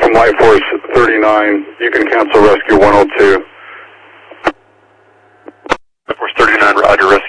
from Light Force 39. You can cancel rescue 102. Light Force 39, roger, rescue